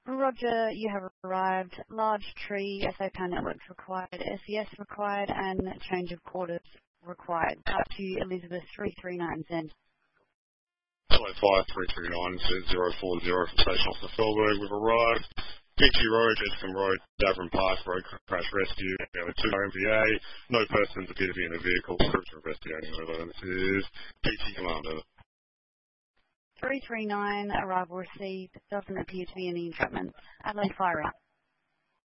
Roger, you have arrived. Large tree, SO Power Networks required, SES required, and change of quarters required. Up to Elizabeth 339Z. Hello, 5339 says 040 from Station Officer Felberg. We've arrived. Peachy Road, Edson Road, Davern Park, road crash rescue. We have a 2 MVA. No persons appear to be in the vehicle. Crews are investigating. Over. This is PT Commander. 339, arrival received. Doesn't appear to be any entrapment. Adelaide, fire out.